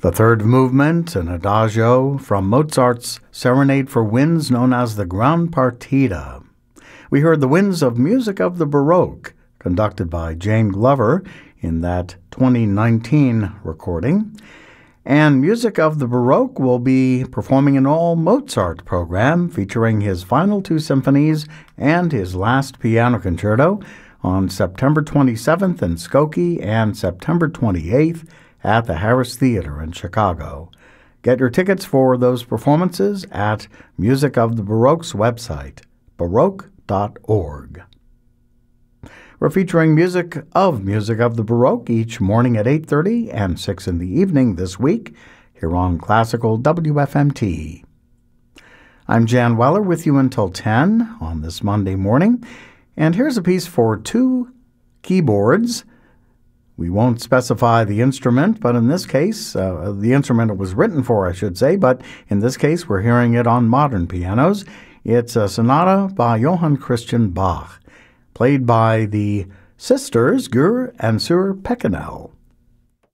The third movement, an adagio from Mozart's Serenade for Winds known as the Gran Partita. We heard the Winds of Music of the Baroque, conducted by Jane Glover in that 2019 recording. And Music of the Baroque will be performing an all-Mozart program featuring his final two symphonies and his last piano concerto on September 27th in Skokie and September 28th at the Harris Theater in Chicago. Get your tickets for those performances at Music of the Baroque's website, baroque.org. We're featuring Music of the Baroque each morning at 8:30 and 6 in the evening this week here on Classical WFMT. I'm Jan Weller with you until 10 on this Monday morning, and here's a piece for two keyboards. We won't specify the instrument, but in this case, the instrument it was written for, I should say, but in this case, we're hearing it on modern pianos. It's a sonata by Johann Christian Bach, played by the sisters Gur and Sur Peckinel.